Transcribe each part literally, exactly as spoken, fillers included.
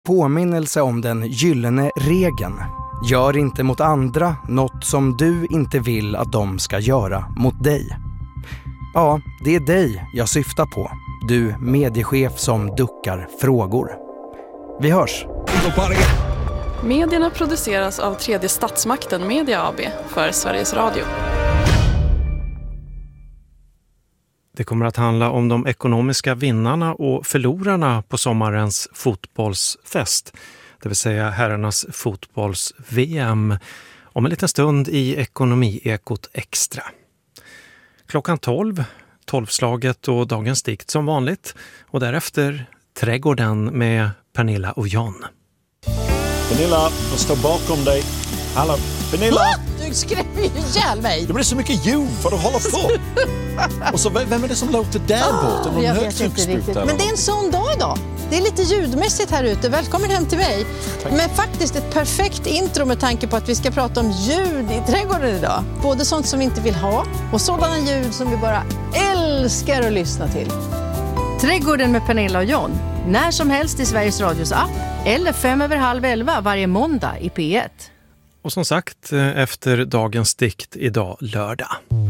Påminnelse om den gyllene regeln. Gör inte mot andra något som du inte vill att de ska göra mot dig. Ja, det är dig jag syftar på. Du mediechef som duckar frågor. Vi hörs. Medierna produceras av Tredje Statsmakten Media A B för Sveriges Radio. Det kommer att handla om de ekonomiska vinnarna och förlorarna på sommarens fotbollsfest. Det vill säga herrarnas fotbolls-V M. Om en liten stund i Ekonomiekot Extra. Klockan tolv, tolvslaget och dagens dikt som vanligt. Och därefter Trädgården med Pernilla och John. Pernilla, jag står bakom dig. Hallå, Pernilla! Du skrämmer ju ihjäl mig! Det blir så mycket ljud för att hålla på. Och så, vem är det som låter där oh, borta? Någon jag vet inte riktigt. Men det är en sån dag idag. Det är lite ljudmässigt här ute. Välkommen hem till mig. Tack. Men faktiskt ett perfekt intro med tanke på att vi ska prata om ljud i trädgården idag. Både sånt som vi inte vill ha och sådana ljud som vi bara älskar att lyssna till. Trädgården med Pernilla och John. När som helst i Sveriges Radios app eller fem över halv elva varje måndag i P ett. Och som sagt, efter dagens dikt idag lördag.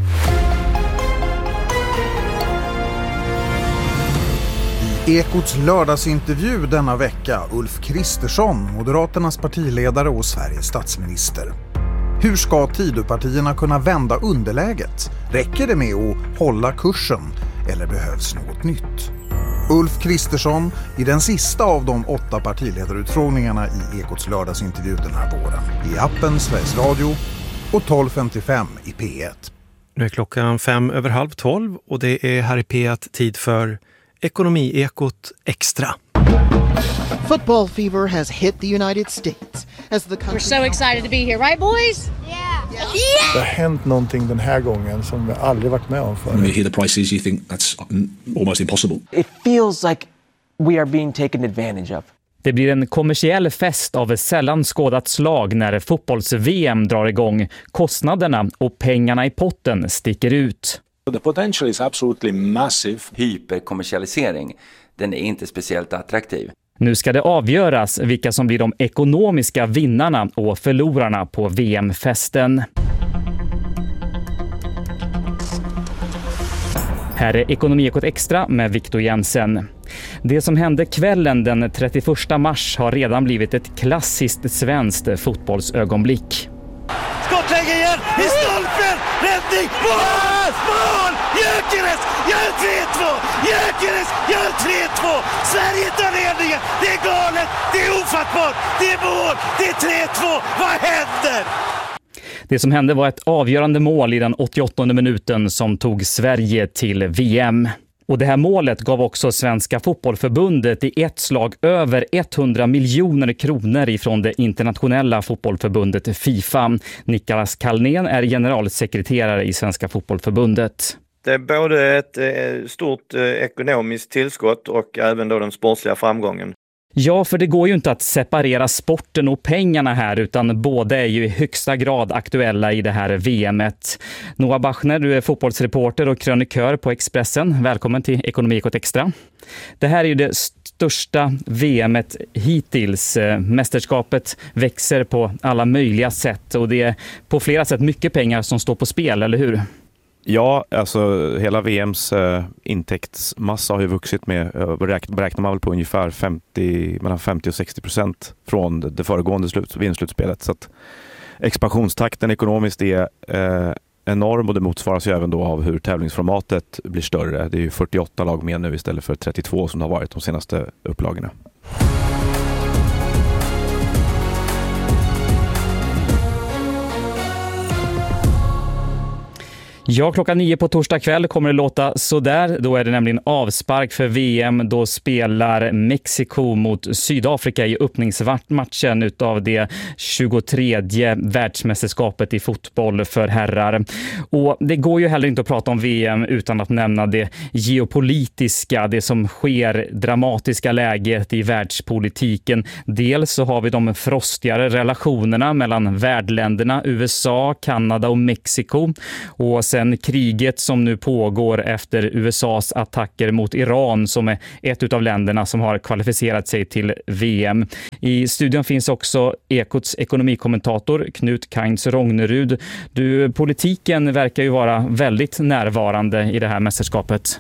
I Ekots lördagsintervju denna vecka Ulf Kristersson, Moderaternas partiledare och Sveriges statsminister. Hur ska Tidöpartierna kunna vända underläget? Räcker det med att hålla kursen eller behövs något nytt? Ulf Kristersson i den sista av de åtta partiledarutfrågningarna i Ekots lördagsintervju den här våren. I appen Sveriges Radio och tolv femtiofem i P ett. Nu är klockan fem över halv tolv och det är här i P ett tid för Ekonomiekot Extra. Football fever has hit the United States as the country. We're so excited to be here, right boys? Yeah. Yeah. Det har hänt någonting den här gången som vi aldrig varit med om förut. When you hear the prices you think that's almost impossible. It feels like we are being taken advantage of. Det blir en kommersiell fest av sällan skådat slag när fotbolls-V M drar igång. Kostnaderna och pengarna i potten sticker ut. The potential is absolutely massive. Hyperkommersialisering, den är inte speciellt attraktiv. Nu ska det avgöras vilka som blir de ekonomiska vinnarna och förlorarna på V M-festen. Här är Ekonomiekot Extra med Victor Jensen. Det som hände kvällen den trettioförsta mars har redan blivit ett klassiskt svenskt fotbollsögonblick. Skottläge igen i stolpen! Räddning! Mål! Mål! Gyökeres gör tre två! Gyökeres gör tre två! Sverige tar ledningen! Det är galet! Det är ofattbart! Det är mål! Det är tre två! Vad händer? Det som hände var ett avgörande mål i den åttioåttonde minuten som tog Sverige till V M. Och det här målet gav också Svenska fotbollförbundet i ett slag över hundra miljoner kronor ifrån det internationella fotbollförbundet FIFA. Niklas Kallnén är generalsekreterare i Svenska fotbollförbundet. Det är både ett eh, stort eh, ekonomiskt tillskott och även då den sportsliga framgången. Ja, för det går ju inte att separera sporten och pengarna här utan båda är ju i högsta grad aktuella i det här V M-et. Noah Bachner, du är fotbollsreporter och krönikör på Expressen. Välkommen till Ekonomiekot Extra. Det här är ju det största V M-et hittills. Mästerskapet växer på alla möjliga sätt och det är på flera sätt mycket pengar som står på spel, eller hur? Ja, alltså hela V M:s eh, intäktsmassa har ju vuxit med, eh, beräknar man väl på ungefär femtio, mellan femtio och sextio procent från det, det föregående slut, vinstslutspelet. Så att expansionstakten ekonomiskt är eh, enorm och det motsvaras ju även då av hur tävlingsformatet blir större. Det är ju fyrtioåtta lag med nu istället för trettiotvå som det har varit de senaste upplagorna. Ja, klockan nio på torsdag kväll kommer det låta så där. Då är det nämligen avspark för V M. Då spelar Mexiko mot Sydafrika i öppningsmatchen utav det tjugotredje världsmästerskapet i fotboll för herrar. Och det går ju heller inte att prata om V M utan att nämna det geopolitiska, det som sker, dramatiska läget i världspolitiken. Dels så har vi de frostigare relationerna mellan värdländerna U S A, Kanada och Mexiko. Och sen sen kriget som nu pågår efter U S A:s attacker mot Iran, som är ett av länderna som har kvalificerat sig till V M. I studion finns också Ekots ekonomikommentator Knut Kainz Rognerud. Du, politiken verkar ju vara väldigt närvarande i det här mästerskapet.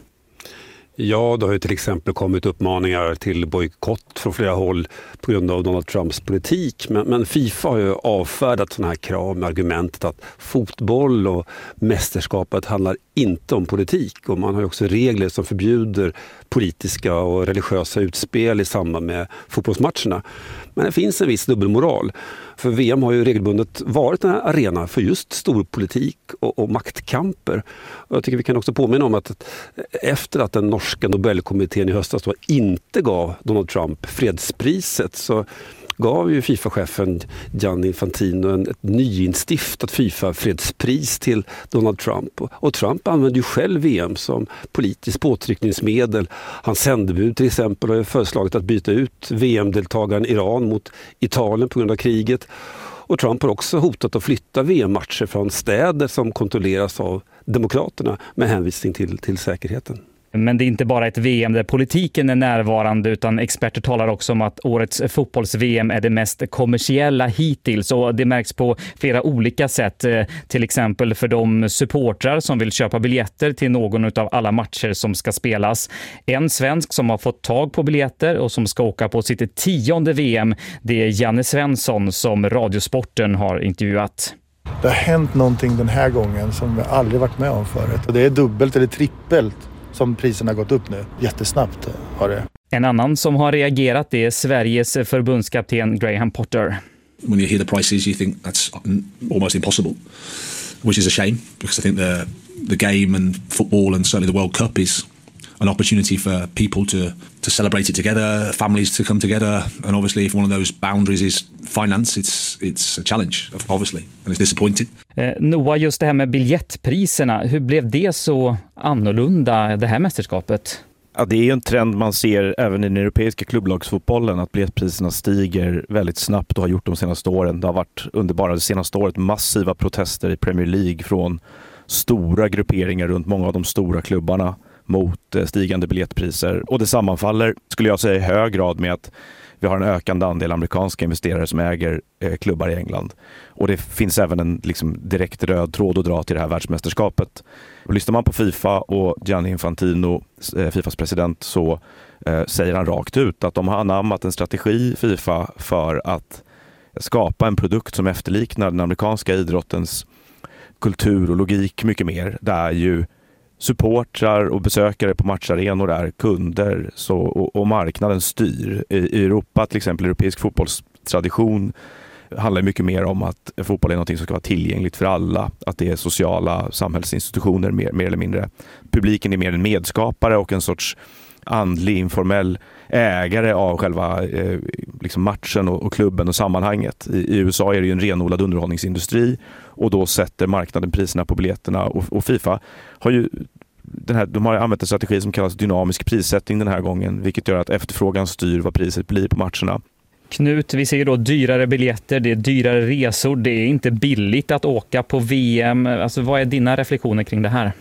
Ja, det har ju till exempel kommit uppmaningar till bojkott från flera håll på grund av Donald Trumps politik. Men, men FIFA har ju avfärdat sådana här krav med argumentet att fotboll och mästerskapet handlar inte om politik. Och man har ju också regler som förbjuder politiska och religiösa utspel i samband med fotbollsmatcherna. Men det finns en viss dubbelmoral. För V M har ju regelbundet varit en arena för just storpolitik och, och maktkamper. Och jag tycker vi kan också påminna om att efter att den norska Nobelkommittén i höstas då inte gav Donald Trump fredspriset, så gav ju FIFA-chefen Gianni Infantino en, ett nyinstiftat FIFA-fredspris till Donald Trump. Och, och Trump använde ju själv V M som politiskt påtryckningsmedel. Hans sändebud till exempel har ju föreslagit att byta ut V M-deltagaren Iran mot Italien på grund av kriget. Och Trump har också hotat att flytta V M-matcher från städer som kontrolleras av demokraterna med hänvisning till, till säkerheten. Men det är inte bara ett V M där politiken är närvarande, utan experter talar också om att årets fotbolls-V M är det mest kommersiella hittills, och det märks på flera olika sätt. Till exempel för de supportrar som vill köpa biljetter till någon av alla matcher som ska spelas. En svensk som har fått tag på biljetter och som ska åka på sitt tionde V M, det är Janne Svensson som Radiosporten har intervjuat. Det har hänt någonting den här gången som vi aldrig varit med om förut. Och det är dubbelt eller trippelt som priserna har gått upp nu. Jättesnabbt har det. En annan som har reagerat är Sveriges förbundskapten Graham Potter. When you hear the prices you think that's almost impossible, which is a shame because I think the the game and football and certainly the World Cup is an opportunity for people to to celebrate it together, families to come together, and obviously if one of those boundaries is finance, it's it's a challenge obviously, and it's disappointing. Eh, Noah, just det här med biljettpriserna, hur blev det så annorlunda det här mästerskapet? Ja, det är ju en trend man ser även i den europeiska klubblagsfotbollen, att biljettpriserna stiger väldigt snabbt och har gjort de senaste åren. Det har varit under bara det senaste året massiva protester i Premier League från stora grupperingar runt många av de stora klubbarna mot stigande biljettpriser. Och det sammanfaller, skulle jag säga, i hög grad med att vi har en ökande andel amerikanska investerare som äger eh, klubbar i England. Och det finns även en liksom, direkt röd tråd att dra till det här världsmästerskapet. Och lyssnar man på FIFA och Gianni Infantino, eh, FIFAs president, så eh, säger han rakt ut att de har anammat en strategi, FIFA, för att skapa en produkt som efterliknar den amerikanska idrottens kultur och logik mycket mer. Där ju supportrar och besökare på matcharenor är kunder så, och, och marknaden styr. I, I Europa till exempel, europeisk fotbollstradition handlar mycket mer om att fotboll är något som ska vara tillgängligt för alla. Att det är sociala samhällsinstitutioner mer, mer eller mindre. Publiken är mer en medskapare och en sorts andlig, informell ägare av själva eh, liksom matchen och, och klubben och sammanhanget. I, I U S A är det ju en renodlad underhållningsindustri och då sätter marknaden priserna på biljetterna. Och, och FIFA har ju den här, de har använt en strategi som kallas dynamisk prissättning den här gången, vilket gör att efterfrågan styr vad priset blir på matcherna. Knut, vi ser då dyrare biljetter, det är dyrare resor, det är inte billigt att åka på V M. Alltså, vad är dina reflektioner kring det här?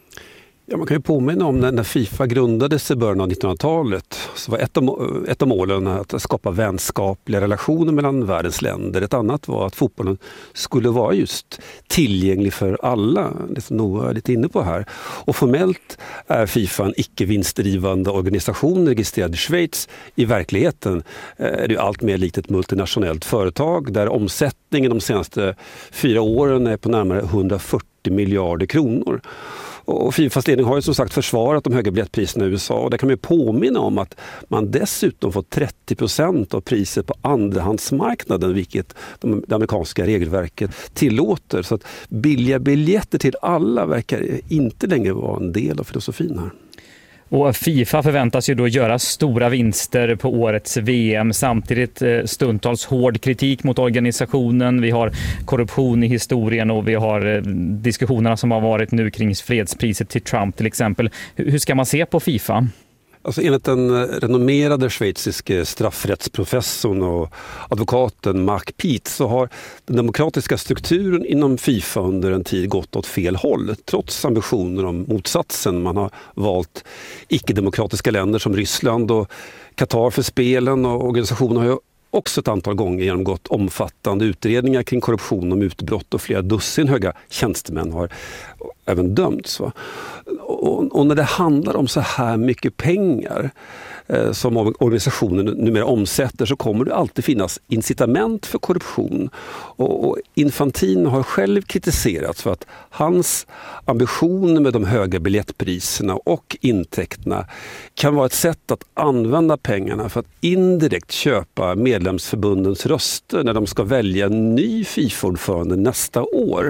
Ja, man kan ju påminna om när, när FIFA grundades i början av nittonhundratalet, så var ett av, ett av målen att skapa vänskapliga relationer mellan världens länder. Ett annat var att fotbollen skulle vara just tillgänglig för alla, det som Noah är lite inne på här. Och formellt är FIFA en icke-vinstdrivande organisation registrerad i Schweiz. I verkligheten är det allt mer likt ett multinationellt företag där omsättningen de senaste fyra åren är på närmare hundrafyrtio miljarder kronor. Och FIFAs ledning har ju som sagt försvarat de höga biljettpriserna i U S A, och där kan man ju påminna om att man dessutom får trettio procent av priset på andrahandsmarknaden, vilket det amerikanska regelverket tillåter. Så att billiga biljetter till alla verkar inte längre vara en del av filosofin här. Och FIFA förväntas ju då göra stora vinster på årets V M, samtidigt stundtals hård kritik mot organisationen. Vi har korruption i historien och vi har diskussionerna som har varit nu kring fredspriset till Trump till exempel. Hur ska man se på FIFA? Alltså enligt den renommerade schweiziske straffrättsprofessorn och advokaten Mark Piet så har den demokratiska strukturen inom FIFA under en tid gått åt fel håll trots ambitioner om motsatsen. Man har valt icke-demokratiska länder som Ryssland och Qatar för spelen, och organisationen har ju också ett antal gånger genomgått omfattande utredningar kring korruption och mutbrott, och flera dussin höga tjänstemän har även dömts. Va? Och, och när det handlar om så här mycket pengar eh, som organisationen numera omsätter, så kommer det alltid finnas incitament för korruption. Och, och Infantino har själv kritiserats för att hans ambitioner med de höga biljettpriserna och intäkterna kan vara ett sätt att använda pengarna för att indirekt köpa medlemsförbundens röster när de ska välja en ny FIFA-ordförande nästa år.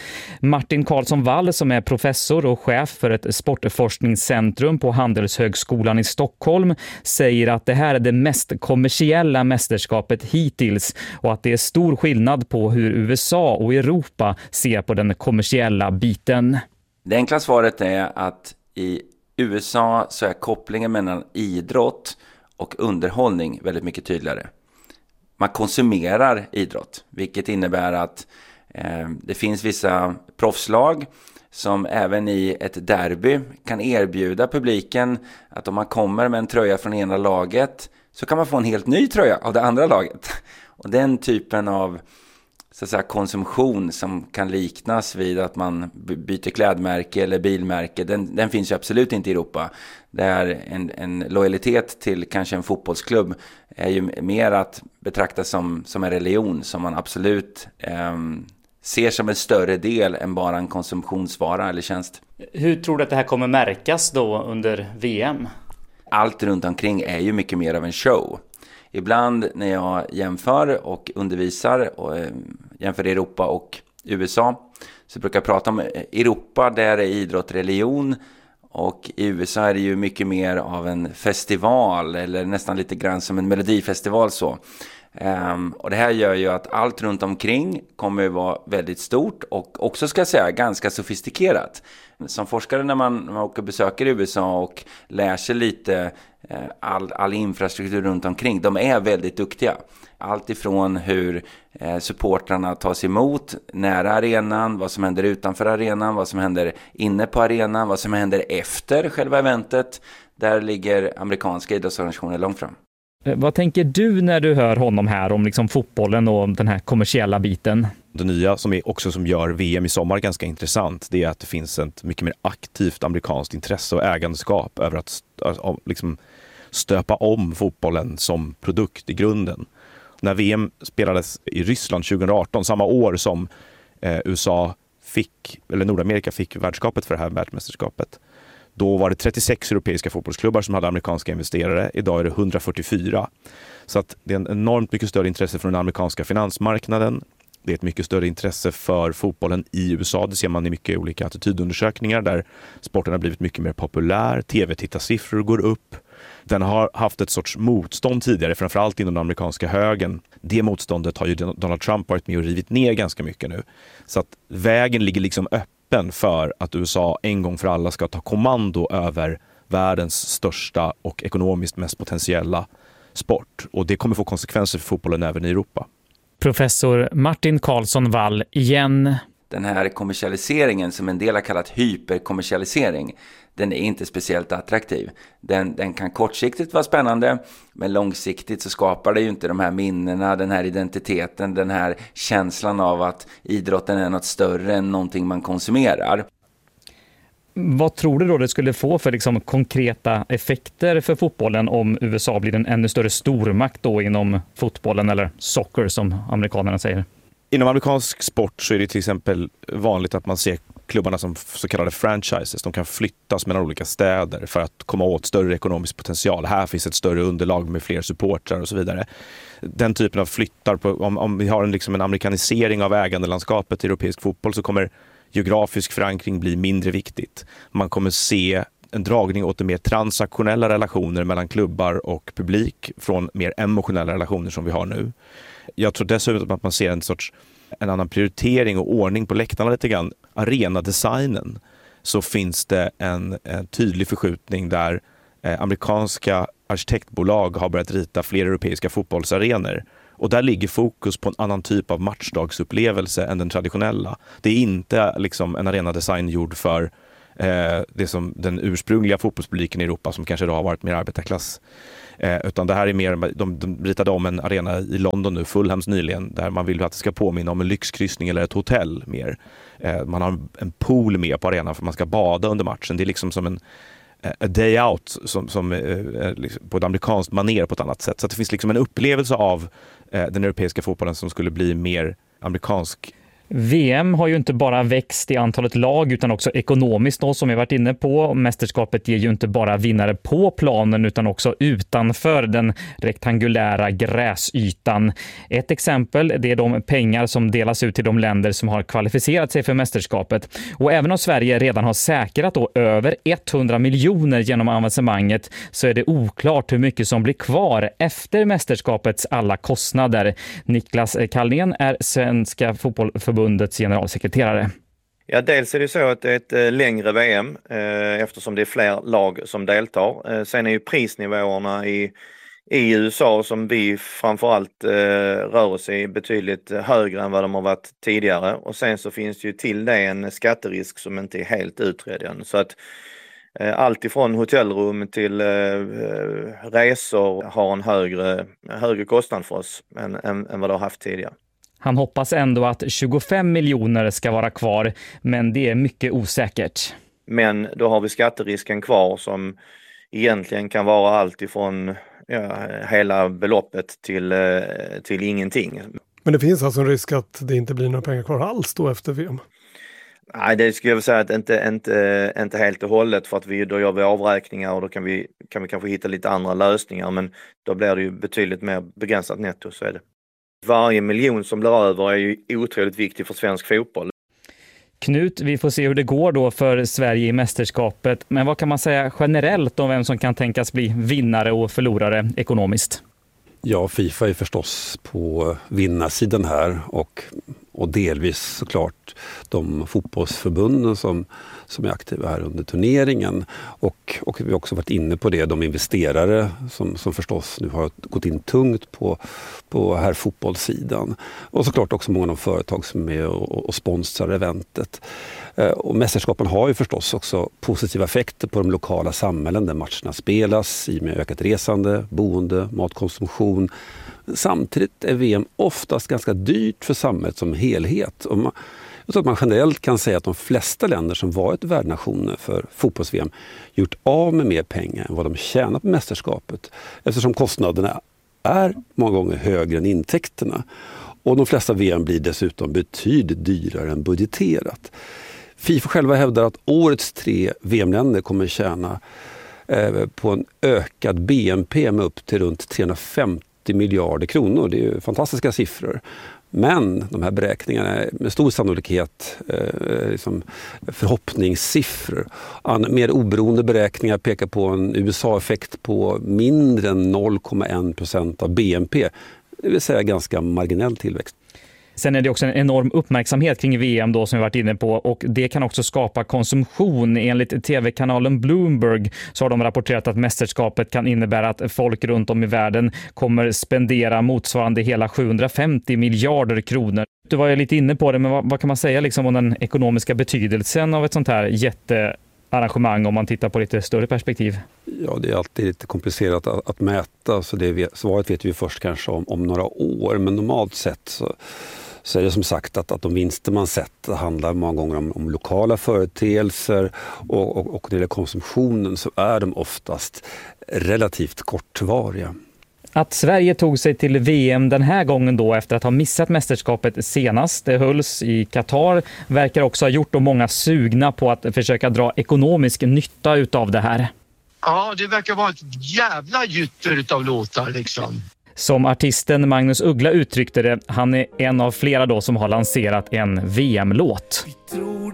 Martin Karlsson Wall, som är professor och chef för ett sportforskningscentrum på Handelshögskolan i Stockholm, säger att det här är det mest kommersiella mästerskapet hittills och att det är stor skillnad på hur U S A och Europa ser på den kommersiella biten. Det enkla svaret är att i U S A så är kopplingen mellan idrott och underhållning väldigt mycket tydligare. Man konsumerar idrott, vilket innebär att det finns vissa proffslag som även i ett derby kan erbjuda publiken att om man kommer med en tröja från ena laget så kan man få en helt ny tröja av det andra laget. Och den typen av så att säga, konsumtion som kan liknas vid att man byter klädmärke eller bilmärke, den, den finns ju absolut inte i Europa. Där en, en lojalitet till kanske en fotbollsklubb är ju mer att betrakta som, som en religion som man absolut eh, ser som en större del än bara en konsumtionsvara eller tjänst. Hur tror du att det här kommer märkas då under V M? Allt runt omkring är ju mycket mer av en show. Ibland när jag jämför och undervisar och eh, jämför Europa och U S A så brukar jag prata om Europa, där är idrott religion, och i U S A är det ju mycket mer av en festival eller nästan lite grann som en melodifestival så. Um, och det här gör ju att allt runt omkring kommer att vara väldigt stort och också ska jag säga ganska sofistikerat. Som forskare när man, när man åker och besöker U S A och lär sig lite eh, all, all infrastruktur runt omkring, de är väldigt duktiga. Allt ifrån hur eh, supportrarna tas emot nära arenan, vad som händer utanför arenan, vad som händer inne på arenan, vad som händer efter själva eventet. Där ligger amerikanska idrottsorganisationer långt fram. Vad tänker du när du hör honom här om liksom fotbollen och den här kommersiella biten? Det nya som är också som gör V M i sommar ganska intressant, det är att det finns ett mycket mer aktivt amerikanskt intresse och ägandeskap över att liksom stöpa om fotbollen som produkt i grunden. När V M spelades i Ryssland tjugoarton, samma år som eh, U S A fick, eller Nordamerika fick världskapet för det här världsmästerskapet, då var det trettiosex europeiska fotbollsklubbar som hade amerikanska investerare. Idag är det hundrafyrtiofyra. Så att det är en enormt mycket större intresse från den amerikanska finansmarknaden. Det är ett mycket större intresse för fotbollen i U S A. Det ser man i mycket olika attitydundersökningar där sporten har blivit mycket mer populär. Tv-tittarsiffror går upp. Den har haft ett sorts motstånd tidigare, framförallt inom den amerikanska högern. Det motståndet har ju Donald Trump varit med och rivit ner ganska mycket nu. Så att vägen ligger liksom öppen för att U S A en gång för alla ska ta kommando över världens största och ekonomiskt mest potentiella sport. Och det kommer få konsekvenser för fotbollen även i Europa. Professor Martin Karlsson Wall igen. Den här kommersialiseringen som en del har kallat hyperkommersialisering, den är inte speciellt attraktiv. Den, den kan kortsiktigt vara spännande, men långsiktigt så skapar det ju inte de här minnena, den här identiteten, den här känslan av att idrotten är något större än någonting man konsumerar. Vad tror du då det skulle få för liksom konkreta effekter för fotbollen om U S A blir en ännu större stormakt då inom fotbollen, eller soccer som amerikanerna säger? Inom amerikansk sport så är det till exempel vanligt att man ser klubbarna som så kallade franchises. De kan flyttas mellan olika städer för att komma åt större ekonomisk potential. Här finns ett större underlag med fler supportrar och så vidare. Den typen av flyttar, på, om, om vi har en, liksom en amerikanisering av ägandelandskapet i europeisk fotboll, så kommer geografisk förankring bli mindre viktigt. Man kommer se en dragning åt mer transaktionella relationer mellan klubbar och publik från mer emotionella relationer som vi har nu. Jag tror dessutom att man ser en sorts en annan prioritering och ordning på läktarna lite grann. Arenadesignen, så finns det en, en tydlig förskjutning där eh, amerikanska arkitektbolag har börjat rita fler europeiska fotbollsarenor. Och där ligger fokus på en annan typ av matchdagsupplevelse än den traditionella. Det är inte liksom en arenadesign gjord för eh, det som den ursprungliga fotbollspubliken i Europa som kanske då har varit mer arbetarklass. Eh, utan det här är mer, de, de ritade om en arena i London nu, Fulhams nyligen, där man vill att det ska påminna om en lyxkryssning eller ett hotell mer. Eh, man har en pool med på arenan för man ska bada under matchen. Det är liksom som en a day out som, som eh, liksom på ett amerikanskt maner på ett annat sätt. Så att det finns liksom en upplevelse av eh, den europeiska fotbollen som skulle bli mer amerikansk. V M har ju inte bara växt i antalet lag utan också ekonomiskt då, som vi varit inne på. Mästerskapet ger ju inte bara vinnare på planen utan också utanför den rektangulära gräsytan. Ett exempel, det är de pengar som delas ut till de länder som har kvalificerat sig för mästerskapet. Och även om Sverige redan har säkrat då över hundra miljoner genom avancemanget så är det oklart hur mycket som blir kvar efter mästerskapets alla kostnader. Niklas Kallén är Svenska fotbollförbundets generalsekreterare. Ja, dels är det så att det är ett längre V M eh, eftersom det är fler lag som deltar. Eh, sen är ju prisnivåerna i, i U S A som vi framförallt eh, rör oss i betydligt högre än vad de har varit tidigare. Och sen så finns det ju till det en skatterisk som inte är helt utredd än. Så att eh, allt ifrån hotellrum till eh, resor har en högre, högre kostnad för oss än, än, än vad det har haft tidigare. Han hoppas ändå att tjugofem miljoner ska vara kvar, men det är mycket osäkert. Men då har vi skatterisken kvar som egentligen kan vara allt ifrån ja, hela beloppet till, till ingenting. Men det finns alltså en risk att det inte blir några pengar kvar alls då efter V M? Nej, det skulle jag säga att inte, inte, inte helt och hållet, för att vi, då gör vi avräkningar och då kan vi, kan vi kanske hitta lite andra lösningar, men då blir det ju betydligt mer begränsat netto, så är det. Varje miljon som blir över är ju otroligt viktig för svensk fotboll. Knut, vi får se hur det går då för Sverige i mästerskapet. Men vad kan man säga generellt om vem som kan tänkas bli vinnare och förlorare ekonomiskt? Ja, FIFA är förstås på vinnarsidan här och, och delvis såklart de fotbollsförbunden som, som är aktiva här under turneringen. Och, och vi har också varit inne på det, de investerare som, som förstås nu har gått in tungt på, på här fotbollssidan. Och såklart också många av de företag som är med och, och sponsrar eventet. Och mästerskapen har ju förstås också positiva effekter på de lokala samhällen där matcherna spelas i med ökat resande, boende, matkonsumtion. Samtidigt är V M oftast ganska dyrt för samhället som helhet. Och man, jag tror att man generellt kan säga att de flesta länder som varit värdnationer för fotbolls-V M gjort av med mer pengar än vad de tjänar på mästerskapet. Eftersom kostnaderna är många gånger högre än intäkterna. Och de flesta V M blir dessutom betydligt dyrare än budgeterat. FIFA själva hävdar att årets tre V M-länder kommer tjäna eh, på en ökad B N P med upp till runt trehundrafemtio miljarder kronor. Det är ju fantastiska siffror. Men de här beräkningarna är med stor sannolikhet eh, liksom förhoppningssiffror. An, mer oberoende beräkningar pekar på en U S A-effekt på mindre än noll komma en procent av B N P. Det vill säga ganska marginell tillväxt. Sen är det också en enorm uppmärksamhet kring V M då som vi varit inne på, och det kan också skapa konsumtion. Enligt tv-kanalen Bloomberg så har de rapporterat att mästerskapet kan innebära att folk runt om i världen kommer spendera motsvarande hela sjuhundrafemtio miljarder kronor. Du var ju lite inne på det, men vad, vad kan man säga liksom om den ekonomiska betydelsen av ett sånt här jättearrangemang om man tittar på lite större perspektiv? Ja, det är alltid lite komplicerat att, att mäta, så det svaret vet vi först kanske om, om några år, men normalt sett så Så är det som sagt att, att de vinster man sett handlar många gånger om, om lokala företeelser och, och, och när det gäller konsumtionen så är de oftast relativt kortvariga. Att Sverige tog sig till V M den här gången då efter att ha missat mästerskapet senast, det hölls i Qatar, verkar också ha gjort då många sugna på att försöka dra ekonomisk nytta utav det här. Ja, det verkar vara ett jävla gytter utav låtar liksom. Som artisten Magnus Uggla uttryckte det, han är en av flera då som har lanserat en V M-låt. Tror